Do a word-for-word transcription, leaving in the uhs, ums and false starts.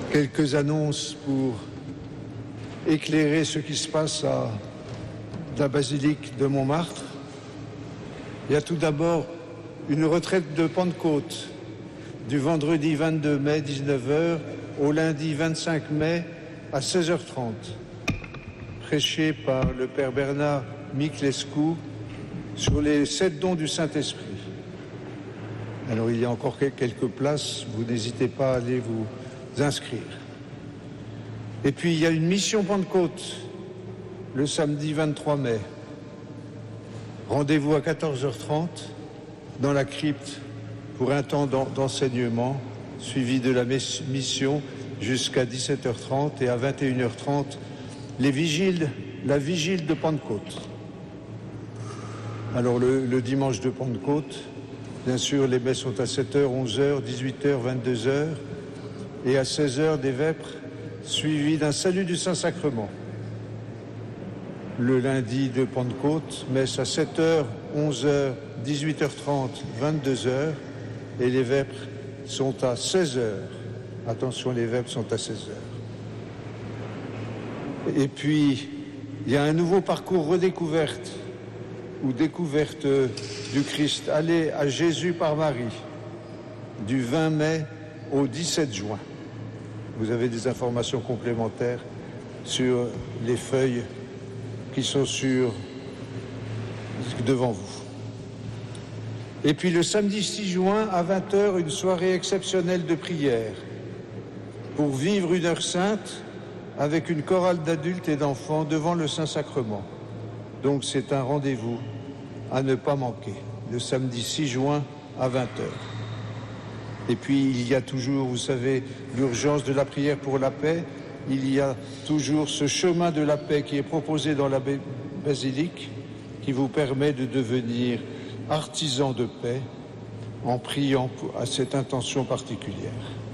Quelques annonces pour éclairer ce qui se passe à la basilique de Montmartre. Il y a tout d'abord une retraite de Pentecôte du vendredi vingt-deux mai dix-neuf heures au lundi vingt-cinq mai à seize heures trente, prêchée par le père Bernard Miclescu sur les sept dons du Saint-Esprit. Alors il y a encore quelques places, vous n'hésitez pas à aller vous inscrire. Et puis il y a une mission Pentecôte le samedi vingt-trois mai. Rendez-vous à quatorze heures trente dans la crypte pour un temps d'enseignement suivi de la mission jusqu'à dix-sept heures trente et à vingt et une heures trente les vigiles, la vigile de Pentecôte. Alors le, le dimanche de Pentecôte, bien sûr les messes sont à sept heures, onze heures, dix-huit heures, vingt-deux heures et à seize heures des vêpres suivis d'un salut du Saint-Sacrement. Le lundi de Pentecôte, messe à sept heures, onze heures, dix-huit heures trente, vingt-deux heures et les vêpres sont à seize heures. Attention, les vêpres sont à seize heures. Et puis, il y a un nouveau parcours redécouverte ou découverte du Christ. Allez à Jésus par Marie, du vingt mai au dix-sept juin. Vous avez des informations complémentaires sur les feuilles qui sont sur, devant vous. Et puis le samedi six juin à vingt heures, une soirée exceptionnelle de prière pour vivre une heure sainte avec une chorale d'adultes et d'enfants devant le Saint-Sacrement. Donc c'est un rendez-vous à ne pas manquer, le samedi six juin à vingt heures. Et puis il y a toujours, vous savez, l'urgence de la prière pour la paix. Il y a toujours ce chemin de la paix qui est proposé dans la basilique, qui vous permet de devenir artisan de paix en priant à cette intention particulière.